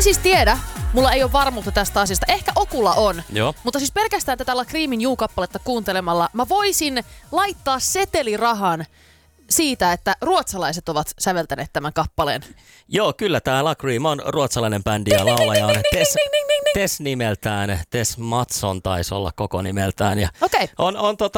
en siis tiedä, mulla ei ole varmuutta tästä asiasta. Ehkä Okulla on. Joo. Mutta siis pelkästään tätä La Creamin You-kappaletta kuuntelemalla mä voisin laittaa setelirahan siitä, että ruotsalaiset ovat säveltäneet tämän kappaleen. Joo, kyllä tämä La Cream on ruotsalainen bändi ja laulaja on Tess nimeltään. Tess Mattsson taisi olla koko nimeltään. Ja Okei. on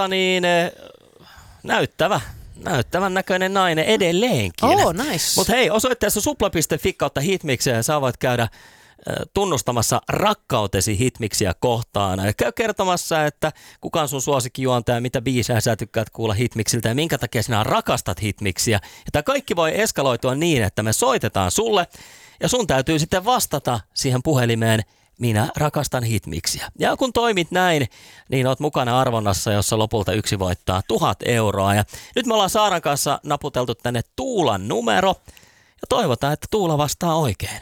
näyttävän näköinen nainen edelleenkin. Nice. Mutta hei, osoitteessa supla.fi/hitmix sä voit käydä tunnustamassa rakkautesi hitmiksiä kohtaan. Käy kertomassa, että kuka on sun suosikkijuontaja, mitä biisejä sä tykkäät kuulla hitmiksiltä ja minkä takia sinä rakastat hitmiksiä. Ja tämä kaikki voi eskaloitua niin, että me soitetaan sulle ja sun täytyy sitten vastata siihen puhelimeen, minä rakastan hitmiksiä. Ja kun toimit näin, niin oot mukana arvonnassa, jossa lopulta yksi voittaa 1,000 euroa. Ja nyt me ollaan Saaran kanssa naputeltu tänne Tuulan numero ja toivotaan, että Tuula vastaa oikein.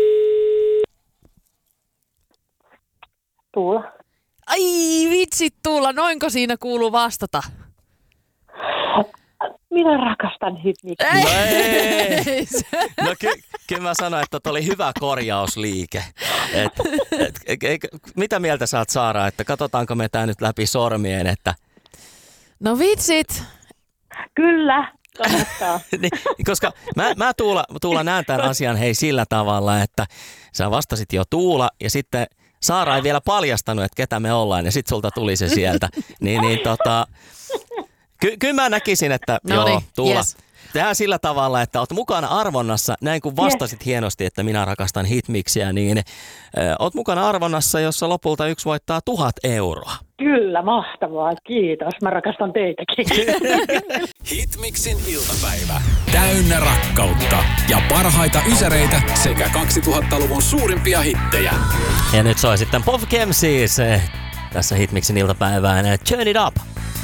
Tuula. Ai vitsi Tuula, noinko siinä kuuluu vastata? Minä rakastan hitmiksiä. No ei. No kyllä mä sanoin, että toi oli hyvä korjausliike. Mitä mieltä sä oot, Saara, että katsotaanko me tää nyt läpi sormien, että... No vitsit. Kyllä, kannattaa. niin, koska mä Tuula näen tämän asian sillä tavalla, että sä vastasit jo Tuula ja sitten Saara ei vielä paljastanut, että ketä me ollaan ja sit sulta tuli se sieltä. Kyllä mä näkisin, että Tuula, yes. Tehdään sillä tavalla, että oot mukana arvonnassa, näin kun vastasit hienosti, että minä rakastan hitmiksiä, niin oot mukana arvonnassa, jossa lopulta yksi voittaa 1,000 euroa. Kyllä, mahtavaa. Kiitos. Mä rakastan teitäkin. Hitmixin iltapäivä. Täynnä rakkautta ja parhaita ysäreitä sekä 2000-luvun suurimpia hittejä. Ja nyt soi sitten Pov Kemsis tässä Hitmixin iltapäivään Turn It Up.